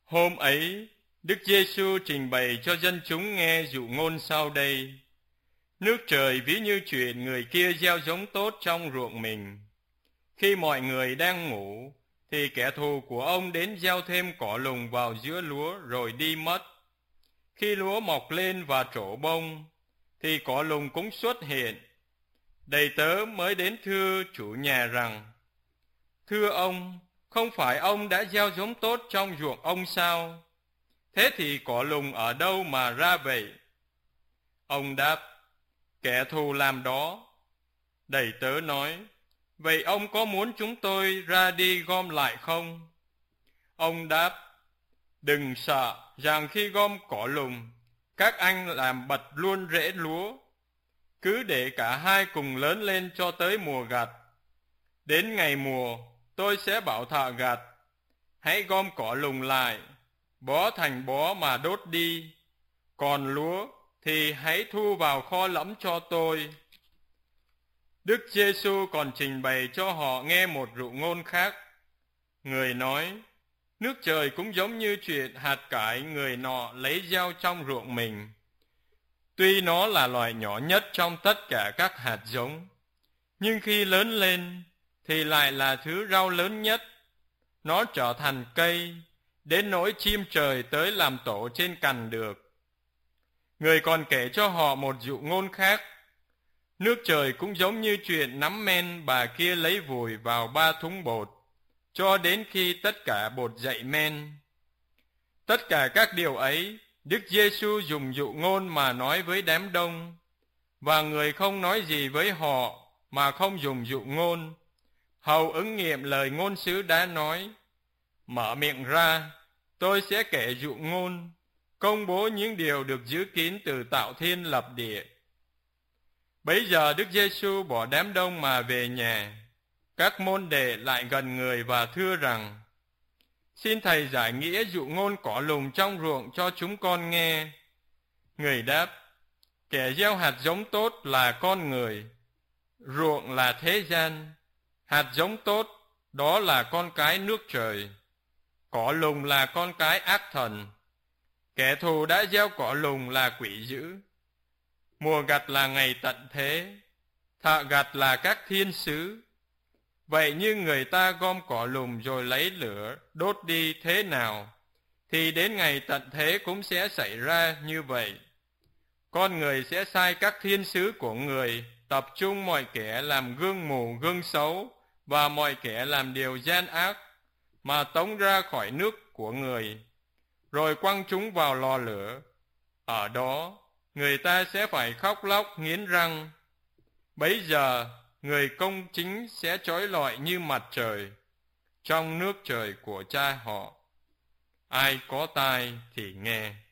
Hôm ấy, Đức Giêsu trình bày cho dân chúng nghe dụ ngôn sau đây. Nước trời ví như chuyện người kia gieo giống tốt trong ruộng mình. Khi mọi người đang ngủ, thì kẻ thù của ông đến gieo thêm cỏ lùng vào giữa lúa rồi đi mất. Khi lúa mọc lên và trổ bông, thì cỏ lùng cũng xuất hiện. Đầy tớ mới đến thưa chủ nhà rằng: Thưa ông, không phải ông đã gieo giống tốt trong ruộng ông sao? Thế thì cỏ lùng ở đâu mà ra vậy? Ông đáp: Kẻ thù làm đó. Đầy tớ nói: Vậy ông có muốn chúng tôi ra đi gom lại không? Ông đáp: Đừng sợ rằng khi gom cỏ lùng, các anh làm bật luôn rễ lúa. Cứ để cả hai cùng lớn lên cho tới mùa gặt. Đến ngày mùa, tôi sẽ bảo thợ gặt: Hãy gom cỏ lùng lại, bó thành bó mà đốt đi. Còn lúa thì hãy thu vào kho lẫm cho tôi. Đức Giêsu còn trình bày cho họ nghe một dụ ngôn khác. Người nói: Nước trời cũng giống như chuyện hạt cải người nọ lấy gieo trong ruộng mình. Tuy nó là loài nhỏ nhất trong tất cả các hạt giống, nhưng khi lớn lên thì lại là thứ rau lớn nhất. Nó trở thành cây, đến nỗi chim trời tới làm tổ trên cành được. Người còn kể cho họ một dụ ngôn khác. Nước trời cũng giống như chuyện nắm men bà kia lấy vùi vào 3 thúng bột, cho đến khi tất cả bột dậy men. Tất cả các điều ấy, Đức Giêsu dùng dụ ngôn mà nói với đám đông, và người không nói gì với họ mà không dùng dụ ngôn, hầu ứng nghiệm lời ngôn sứ đã nói: Mở miệng ra, tôi sẽ kể dụ ngôn, công bố những điều được giữ kín từ tạo thiên lập địa. Bấy giờ Đức Giêsu bỏ đám đông mà về nhà. Các môn đệ lại gần người và thưa rằng: Xin thầy giải nghĩa dụ ngôn cỏ lùng trong ruộng cho chúng con nghe. Người đáp: Kẻ gieo hạt giống tốt là con người, ruộng là thế gian. Hạt giống tốt đó là con cái nước trời, cỏ lùng là con cái ác thần. Kẻ thù đã gieo cỏ lùng là quỷ dữ. Mùa gặt là ngày tận thế, thợ gặt là các thiên sứ. Vậy như người ta gom cỏ lùng rồi lấy lửa đốt đi thế nào, thì đến ngày tận thế cũng sẽ xảy ra như vậy. Con người sẽ sai các thiên sứ của người tập trung mọi kẻ làm gương mù gương xấu và mọi kẻ làm điều gian ác, mà tống ra khỏi nước của người, rồi quăng chúng vào lò lửa. Ở đó người ta sẽ phải khóc lóc nghiến răng. Bấy giờ người công chính sẽ chói lọi như mặt trời trong nước trời của Cha họ. Ai có tai thì nghe.